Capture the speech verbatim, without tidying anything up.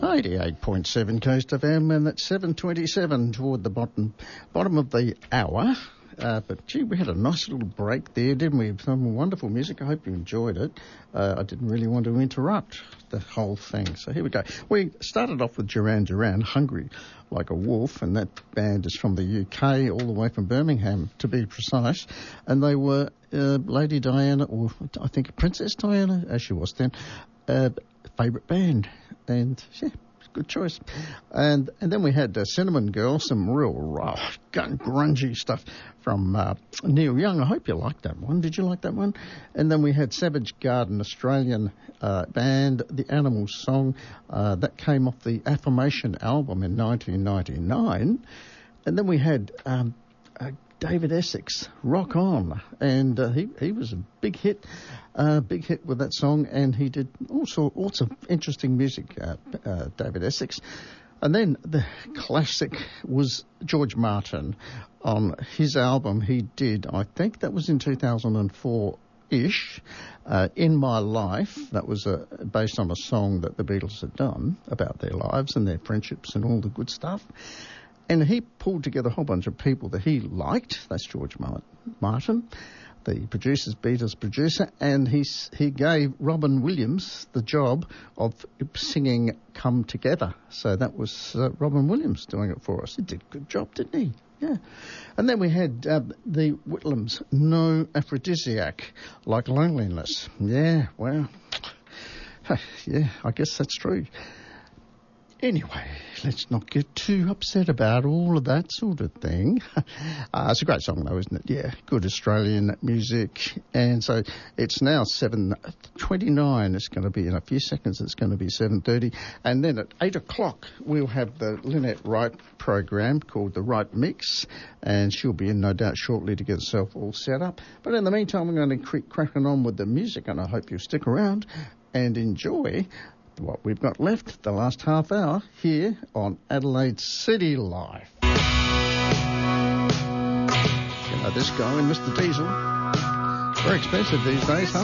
eighty-eight point seven Coast F M, and that's seven twenty-seven toward the bottom bottom of the hour. Uh, but, gee, we had a nice little break there, didn't we? Some wonderful music. I hope you enjoyed it. Uh, I didn't really want to interrupt the whole thing. So here we go. We started off with Duran Duran, Hungry Like a Wolf, and that band is from the U K, all the way from Birmingham, to be precise. And they were uh, Lady Diana, or I think Princess Diana, as she was then, uh, favourite band. And, yeah. Good choice. And and then we had uh, Cinnamon Girl, some real raw, grungy stuff from uh, Neil Young. I hope you liked that one. Did you like that one? And then we had Savage Garden, Australian uh, band, The Animals song. Uh, that came off the Affirmation album in nineteen ninety-nine. And then we had um, uh, David Essex, Rock On. And uh, he, he was a big hit. Uh, big hit with that song, and he did all sorts of interesting music, uh, uh, David Essex. And then the classic was George Martin. On his album he did, I think that was in two thousand four-ish, uh, In My Life. That was uh, based on a song that the Beatles had done about their lives and their friendships and all the good stuff. And he pulled together a whole bunch of people that he liked. That's George Martin, the producer's Beatles producer, and he he gave Robin Williams the job of singing Come Together. So that was uh, Robin Williams doing it for us. He did a good job, didn't he? Yeah. And then we had uh, the Whitlams, No Aphrodisiac, Like Loneliness. Yeah, well, yeah, I guess that's true. Anyway, let's not get too upset about all of that sort of thing. Uh, it's a great song, though, isn't it? Yeah, good Australian music. And so it's now seven twenty-nine. It's going to be in a few seconds. It's going to be seven thirty. And then at eight o'clock, we'll have the Lynette Wright program called The Right Mix. And she'll be in, no doubt, shortly to get herself all set up. But in the meantime, I'm going to keep cracking on with the music, and I hope you'll stick around and enjoy what we've got left, the last half hour, here on Adelaide City Life. You know this guy, Mister Diesel. Very expensive these days, huh?